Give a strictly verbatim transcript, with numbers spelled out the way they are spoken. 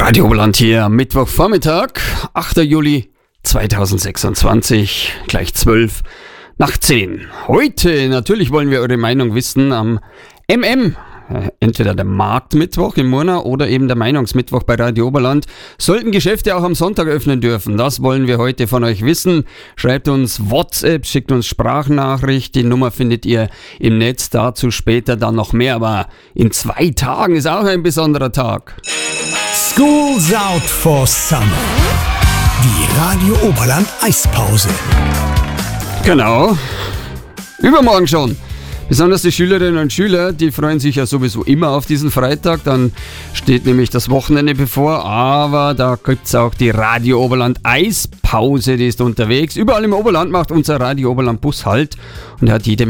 Radio Oberland hier am Mittwochvormittag, achter Juli zweitausendsechsundzwanzig, gleich zwölf nach zehn. Heute, natürlich wollen wir eure Meinung wissen, am M M, äh, entweder der Marktmittwoch in Murnau oder eben der Meinungsmittwoch bei Radio Oberland. Sollten Geschäfte auch am Sonntag öffnen dürfen? Das wollen wir heute von euch wissen. Schreibt uns WhatsApp, schickt uns Sprachnachricht, die Nummer findet ihr im Netz, dazu später dann noch mehr. Aber in zwei Tagen ist auch ein besonderer Tag. School's out for summer. Die Radio Oberland Eispause. Genau. Übermorgen schon. Besonders die Schülerinnen und Schüler, die freuen sich ja sowieso immer auf diesen Freitag. Dann steht nämlich das Wochenende bevor. Aber da gibt es auch die Radio Oberland Eispause, die ist unterwegs. Überall im Oberland macht unser Radio Oberland Bus Halt und hat jede